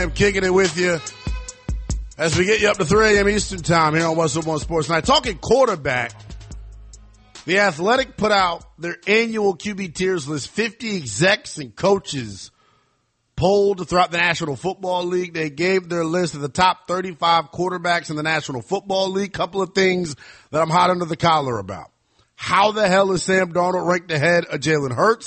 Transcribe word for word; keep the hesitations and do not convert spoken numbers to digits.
I'm kicking it with you as we get you up to three a.m. Eastern time here on What's Up on Sports Night. Talking quarterback, The Athletic put out their annual Q B tiers list, fifty execs and coaches polled throughout the National Football League. They gave their list of the top thirty-five quarterbacks in the National Football League. Couple of things that I'm hot under the collar about. How the hell is Sam Darnold ranked ahead of Jalen Hurts?